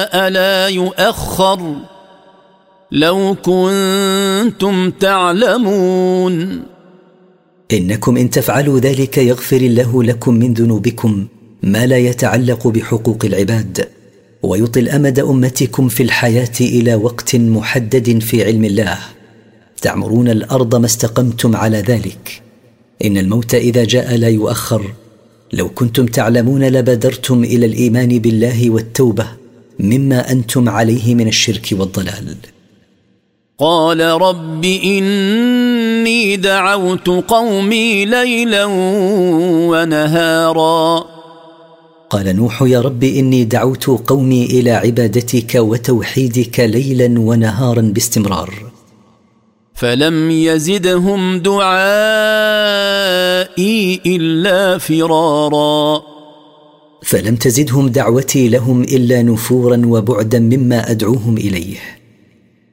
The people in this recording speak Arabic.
جاء لا يؤخر لو كنتم تعلمون. إنكم إن تفعلوا ذلك يغفر الله لكم من ذنوبكم ما لا يتعلق بحقوق العباد، ويطل أمد أمتكم في الحياة إلى وقت محدد في علم الله، تعمرون الأرض ما استقمتم على ذلك. إن الموت إذا جاء لا يؤخر، لو كنتم تعلمون لبادرتم إلى الإيمان بالله والتوبة مما أنتم عليه من الشرك والضلال. قال رب إني دعوت قومي ليلا ونهارا. قال نوح يا رب إني دعوت قومي إلى عبادتك وتوحيدك ليلا ونهارا باستمرار، فلم يزدهم دعائي إلا فرارا. فلم تزدهم دعوتي لهم إلا نفورا وبعدا مما أدعوهم إليه.